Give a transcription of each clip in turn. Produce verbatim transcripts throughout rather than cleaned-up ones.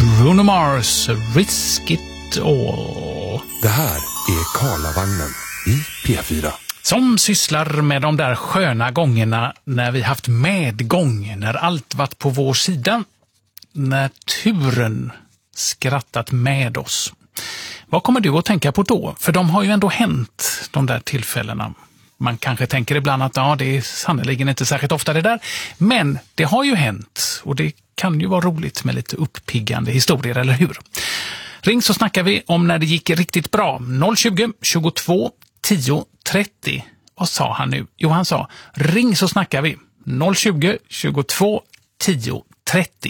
Bruno Mars, Risk It All. Det här är Karlavagnen i P fyra. Som sysslar med de där sköna gångerna när vi haft medgång, när allt varit på vår sida, när turen skrattat med oss. Vad kommer du att tänka på då? För de har ju ändå hänt, de där tillfällena. Man kanske tänker ibland att ja, det är sannoliken inte särskilt ofta det där. Men det har ju hänt och det kan ju vara roligt med lite uppiggande historier, eller hur? Ring så snackar vi om när det gick riktigt bra. noll tjugo, tjugotvå, tio, trettio. Vad sa han nu? Jo, han sa ring så snackar vi. noll tjugo, tjugotvå, tio, trettio.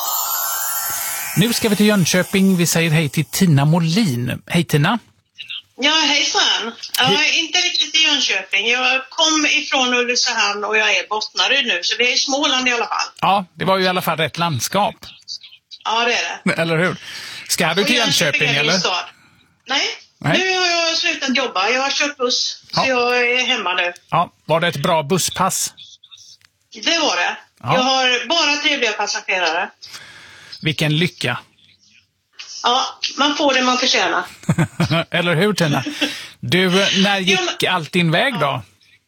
Nu ska vi till Jönköping. Vi säger hej till Tina Molin. Hej Tina. Ja, hejsan. Jag är inte riktigt i Jönköping. Jag kom ifrån Ulricehamn och jag är Bottnaryd nu. Så det är i Småland i alla fall. Ja, det var ju i alla fall rätt landskap. Ja, det är det. Eller hur? Ska du till Jönköping, Jönköping eller? Nej. Nej, nu har jag slutat jobba. Jag har kört buss, ja. Så jag är hemma nu. Ja, var det ett bra busspass? Det var det. Ja. Jag har bara trevliga passagerare. Vilken lycka. Ja, man får det man förtjänar. Eller hur, Tina? Du, när gick jo, men... allt din väg då?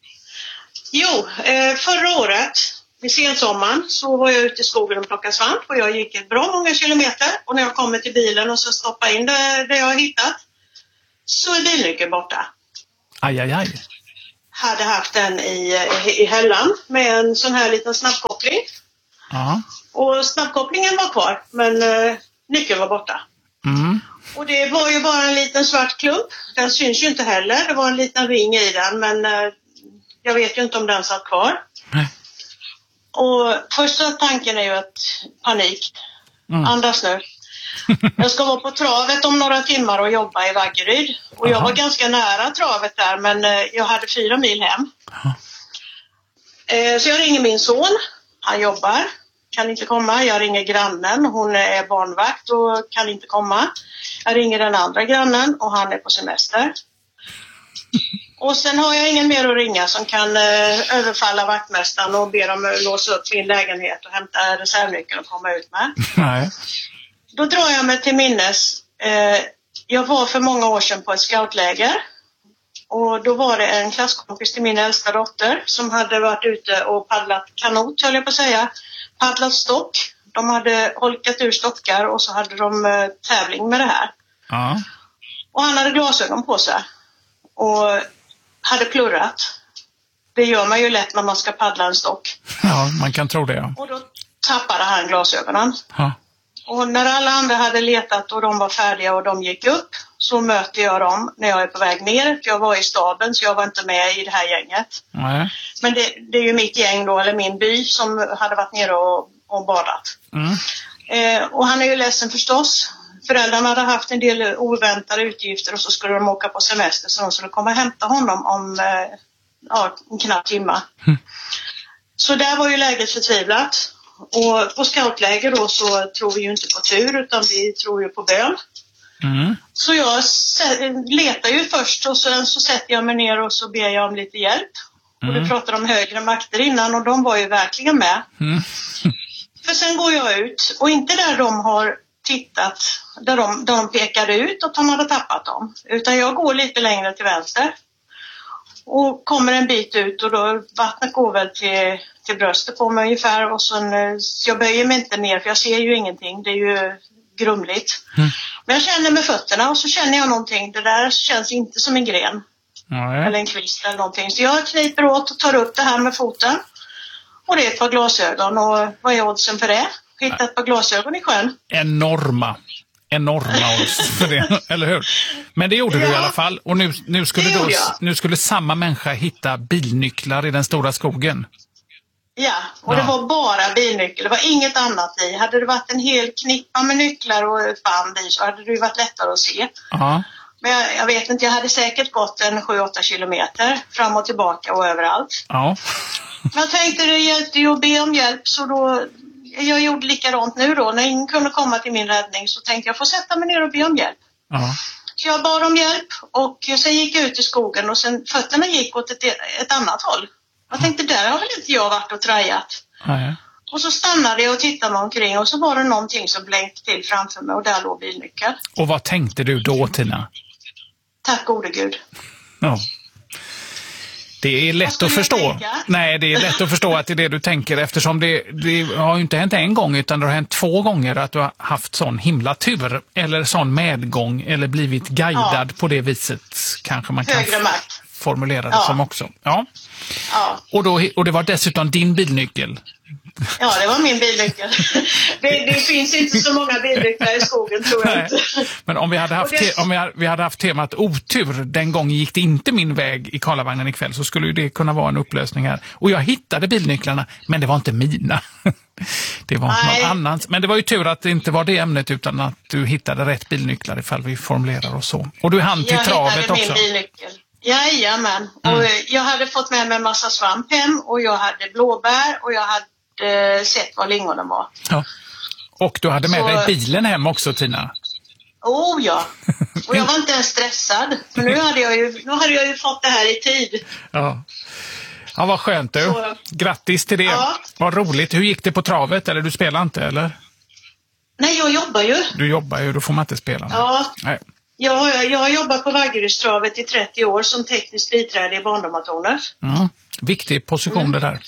Jo, eh, förra året, i sensommaren, så var jag ute i skogen och plockade svamp. Och jag gick ett bra många kilometer. Och när jag kommer till bilen och så stoppar in det, det jag har hittat, så är bilnyckeln borta. Aj, aj, aj. Hade haft den i, i hällan med en sån här liten snabbkoppling. Ja. Och snabbkopplingen var kvar, men eh, nyckeln var borta. Mm. Och det var ju bara en liten svart klump. Den syns ju inte heller. Det var en liten ring i den, men eh, jag vet ju inte om den satt kvar. Nej. Och första tanken är ju att panik. Mm. Andas nu. Jag ska vara på travet om några timmar och jobba i Vaggeryd. Och Aha. jag var ganska nära travet där, men eh, jag hade fyra mil hem. Eh, så jag ringer min son. Han jobbar. Kan inte komma. Jag ringer grannen. Hon är barnvakt och kan inte komma. Jag ringer den andra grannen och han är på semester. Och sen har jag ingen mer att ringa som kan eh, överfalla vaktmästaren och be dem låsa upp min lägenhet och hämta reservnyckeln och komma ut med. Nej. Då drar jag mig till minnes. Eh, jag var för många år sedan på ett scoutläger. Och då var det en klasskompis till min äldsta dotter som hade varit ute och paddlat kanot, höll jag på att säga. Paddlat stock. De hade holkat ur stockar och så hade de eh, tävling med det här. Ja. Och han hade glasögon på sig. Och hade plurrat. Det gör man ju lätt när man ska paddla en stock. Ja, man kan tro det, ja. Och då tappade han glasögonen. Ja. Och när alla andra hade letat och de var färdiga och de gick upp, så möter jag dem när jag är på väg ner. Jag var i staben så jag var inte med i det här gänget. Nej. Men det, det är ju mitt gäng då, eller min by, som hade varit nere och, och badat. Mm. Eh, och han är ju ledsen förstås. Föräldrarna hade haft en del oväntade utgifter och så skulle de åka på semester, så de skulle komma och hämta honom om eh, ja, en knapp timme. Mm. Så där var ju läget förtvivlat. Och på scoutläger då så tror vi ju inte på tur utan vi tror ju på bön. Mm. Så jag letar ju först och sen så sätter jag mig ner och så ber jag om lite hjälp. Mm. Och du pratade om högre makter innan och de var ju verkligen med. Mm. För sen går jag ut och inte där de har tittat, där de, där de pekade ut att de hade tappat dem. Utan jag går lite längre till vänster. Och kommer en bit ut och då vattnet går väl till, till bröstet på mig ungefär. Och sen, jag böjer mig inte ner för jag ser ju ingenting. Det är ju grumligt. Mm. Men jag känner med fötterna och så känner jag någonting. Det där känns inte som en gren. Mm. Eller en kvist eller någonting. Så jag kniper åt och tar upp det här med foten. Och det är ett par glasögon. Och vad är oddsen för det? Hitta ett par glasögon i sjön. Enorma. Enorma odds för det, eller hur? Men det gjorde ja. du i alla fall. Och nu, nu, skulle då, nu skulle samma människa hitta bilnycklar i den stora skogen. Ja, och ja. det var bara bilnyckel. Det var inget annat i. Hade det varit en hel knippa med nycklar och band i så hade det ju varit lättare att se. Ja. Men jag, jag vet inte, jag hade säkert gått en sju åtta kilometer fram och tillbaka och överallt. Ja. Men jag tänkte det hjälpte ju att be om hjälp så då... Jag gjorde likadant nu då. När ingen kunde komma till min räddning så tänkte jag få sätta mig ner och be om hjälp. Ja. Så jag bad om hjälp och sen gick jag ut i skogen och sen fötterna gick åt ett, ett annat håll. Jag tänkte där har väl inte jag varit och trajat. Ja. Och så stannade jag och tittade mig omkring och så var det någonting som blänkte till framför mig och där låg bilnyckeln. Och vad tänkte du då, Tina? Tack gode Gud. Ja. Det är lätt att förstå. Nej, det är lätt att förstå att det är det du tänker, eftersom det, det har ju inte hänt en gång utan det har hänt två gånger att du har haft sån himla tur eller sån medgång eller blivit guidad ja. På det viset kanske man Högre kan makt. Formulera det ja. som också. Ja. Ja. Och, då, och det var dessutom din bilnyckel. Ja, det var min bilnyckel. Det, det finns inte så många bilnycklar i skogen, tror jag. Nej. Inte. Men om vi hade haft, det... te- om vi hade, vi hade haft temat otur, den gången gick det inte min väg i Karlavagnen ikväll, så skulle ju det kunna vara en upplösning här. Och jag hittade bilnycklarna, men det var inte mina. Det var Nej. någon annans. Men det var ju tur att det inte var det ämnet, utan att du hittade rätt bilnycklar ifall vi formulerar och så. Och du hann till jag travet också. Min bilnyckel. Jajamän. Mm. Och jag hade fått med mig en massa svamp hem och jag hade blåbär och jag hade eh, sett vad lingonen var. Ja. Och du hade med så... dig bilen hem också, Tina. Oh ja. Och jag var inte ens stressad. För nu hade jag ju, nu hade jag ju fått det här i tid. Ja. Ja, vad skönt du. Så... Grattis till det. Ja. Vad roligt. Hur gick det på travet? Eller du spelar inte, eller? Nej, jag jobbar ju. Du jobbar ju, då får man inte spela. Ja. Nej. Jag, jag har jobbat på Vaggerydstravet i trettio år som tekniskt biträde i barndomatornet. Mm. Viktig position mm. det där.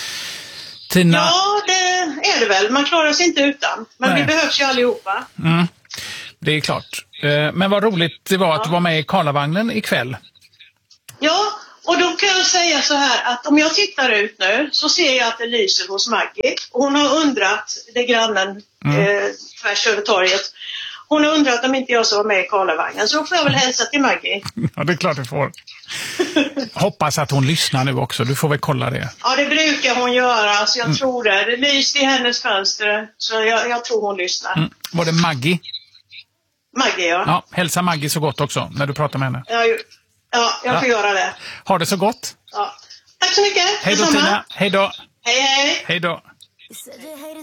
Tina... Ja, det är det väl. Man klarar sig inte utan. Men Nej. Vi behövs ju allihopa. Mm. Det är klart. Men vad roligt det var ja. Att du var med i Karlavagnen ikväll. Ja, och då kan jag säga så här att om jag tittar ut nu så ser jag att det lyser hos Maggie. Hon har undrat, det är grannen mm. eh, tvärs över torget. Hon har undrat om inte jag ska vara med i Karlavagnen. Så då får jag väl hälsa till Maggie. Ja, det är klart du får. Hoppas att hon lyssnar nu också. Du får väl kolla det. Ja, det brukar hon göra. Så jag mm. tror det. Det lyser i hennes fönster. Så jag, jag tror hon lyssnar. Mm. Var det Maggie? Maggie, ja. Ja, hälsa Maggie så gott också när du pratar med henne. Ja, ja jag får ja. göra det. Ha det så gott. Ja. Tack så mycket. Hej då, Tina. Hej då. Hej, hej. Hej då.